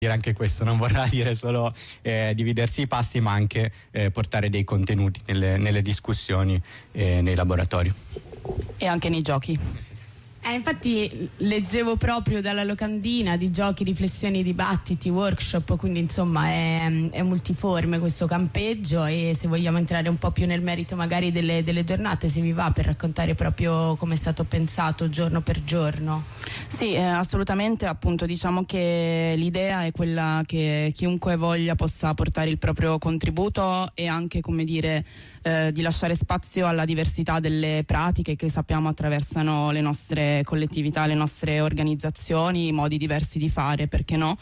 dire anche questo, non vorrà dire solo dividersi i pasti, ma anche portare dei contenuti nelle discussioni nei laboratori. E anche nei giochi. Infatti leggevo proprio dalla locandina di giochi, riflessioni, dibattiti, workshop, quindi insomma è multiforme questo campeggio, e se vogliamo entrare un po' più nel merito magari delle giornate, se vi va, per raccontare proprio come è stato pensato giorno per giorno. Sì, assolutamente, appunto diciamo che l'idea è quella che chiunque voglia possa portare il proprio contributo e anche, come dire, di lasciare spazio alla diversità delle pratiche che sappiamo attraversano le nostre collettività, le nostre organizzazioni, i modi diversi di fare, perché no?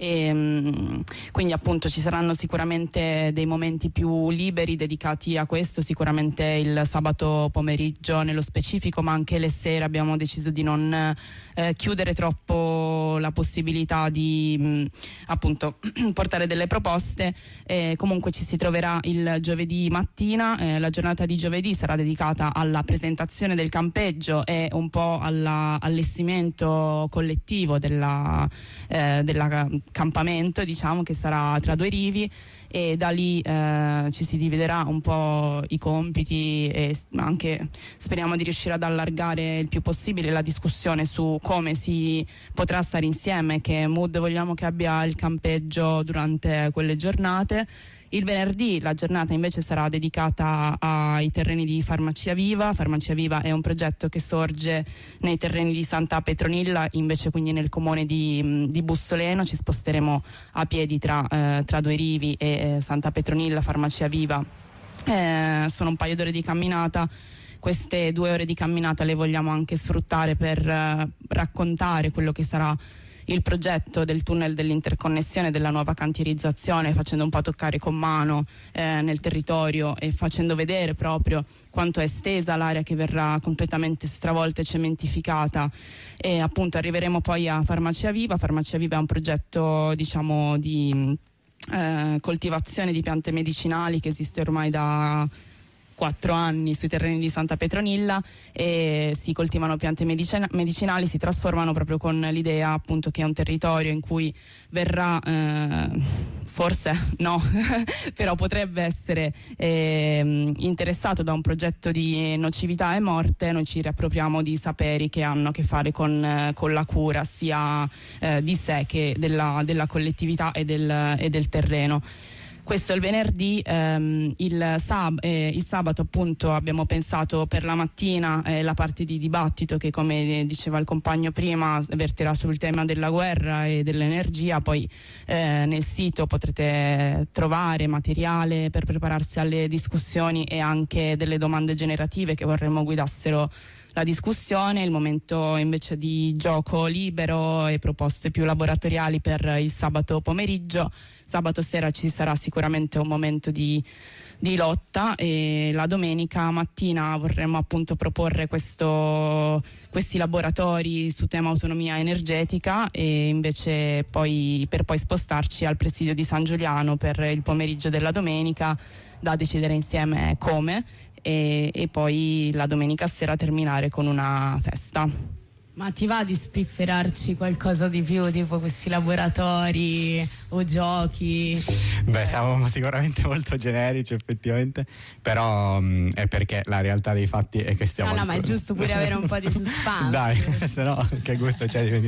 E quindi appunto ci saranno sicuramente dei momenti più liberi dedicati a questo, sicuramente il sabato pomeriggio nello specifico, ma anche le sere abbiamo deciso di non chiudere troppo la possibilità di appunto portare delle proposte. Comunque ci si troverà il giovedì mattina. La giornata di giovedì sarà dedicata alla presentazione del campeggio e un po' all'allestimento collettivo della campamento, diciamo, che sarà tra due rivi, e da lì ci si dividerà un po' i compiti e anche speriamo di riuscire ad allargare il più possibile la discussione su come si potrà stare insieme, che mood vogliamo che abbia il campeggio durante quelle giornate. Il venerdì la giornata invece sarà dedicata ai terreni di Farmacia Viva. Farmacia Viva è un progetto che sorge nei terreni di Santa Petronilla, invece quindi nel comune di Bussoleno. Ci sposteremo a piedi tra due rivi e Santa Petronilla, Farmacia Viva. Sono un paio d'ore di camminata. Queste 2 ore di camminata le vogliamo anche sfruttare per raccontare quello che sarà il progetto del tunnel dell'interconnessione, della nuova cantierizzazione, facendo un po' toccare con mano nel territorio e facendo vedere proprio quanto è estesa l'area che verrà completamente stravolta e cementificata. E appunto arriveremo poi a Farmacia Viva. Farmacia Viva è un progetto, diciamo, di coltivazione di piante medicinali che esiste ormai da 4 anni sui terreni di Santa Petronilla, e si coltivano piante medicinali, si trasformano proprio con l'idea appunto che è un territorio in cui verrà forse no però potrebbe essere interessato da un progetto di nocività e morte. Noi ci riappropriamo di saperi che hanno a che fare con la cura sia di sé che della collettività e del terreno. Questo è il venerdì. Il sabato appunto abbiamo pensato per la mattina la parte di dibattito che, come diceva il compagno prima, verterà sul tema della guerra e dell'energia. Poi nel sito potrete trovare materiale per prepararsi alle discussioni e anche delle domande generative che vorremmo guidassero la discussione. Il momento invece di gioco libero e proposte più laboratoriali per il sabato pomeriggio. Sabato sera ci sarà sicuramente un momento di lotta, e la domenica mattina vorremmo appunto proporre questi laboratori su tema autonomia energetica, e invece poi spostarci al presidio di San Giuliano per il pomeriggio della domenica, da decidere insieme come, e poi la domenica sera terminare con una festa. Ma ti va di spifferarci qualcosa di più, tipo questi laboratori o giochi? Beh, siamo sicuramente molto generici effettivamente, però è perché la realtà dei fatti è che stiamo... No, ma è giusto pure avere un po' di suspense. Dai, se no che gusto c'è di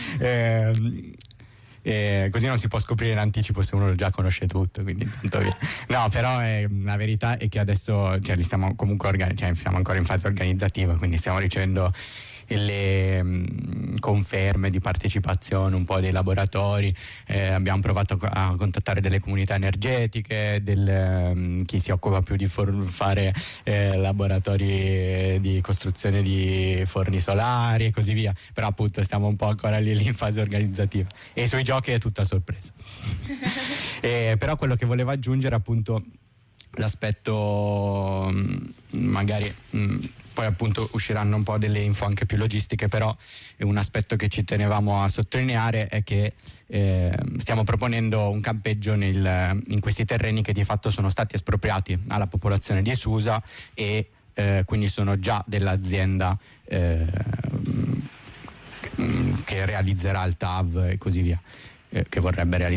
venire? Così non si può scoprire in anticipo se uno già conosce tutto, quindi intanto via. No, però la verità è che adesso li stiamo comunque siamo ancora in fase organizzativa, quindi stiamo ricevendo le conferme di partecipazione un po' dei laboratori. Abbiamo provato a contattare delle comunità energetiche, chi si occupa più di fare laboratori di costruzione di forni solari e così via, però appunto stiamo un po' ancora lì in fase organizzativa, e sui giochi è tutta sorpresa. Però quello che volevo aggiungere appunto l'aspetto magari poi appunto usciranno un po' delle info anche più logistiche, però un aspetto che ci tenevamo a sottolineare è che stiamo proponendo un campeggio in questi terreni che di fatto sono stati espropriati alla popolazione di Susa, e quindi sono già dell'azienda che realizzerà il TAV e così via. che vorrebbe realizzare